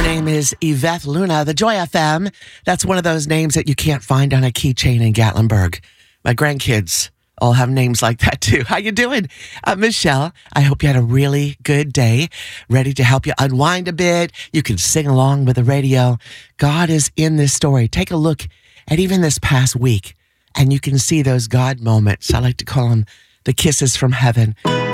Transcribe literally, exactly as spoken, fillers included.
name is Yvette Luna, the Joy F M. That's one of those names that you can't find on a keychain in Gatlinburg. My grandkids all have names like that too. How you doing? Uh, Michelle, I hope you had a really good day, ready to help you unwind a bit. You can sing along with the radio. God is in this story. Take a look at even this past week, and you can see those God moments. I like to call them the kisses from heaven.